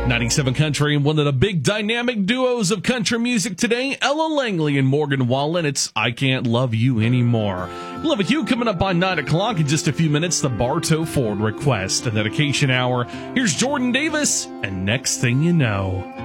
97 Country, and one of the big dynamic duos of country music today, Ella Langley and Morgan Wallen. It's I Can't Love You Anymore. Love with you coming up by 9 o'clock in just a few minutes, the Bartow Ford Request, a dedication hour. Here's Jordan Davis, and Next Thing You Know.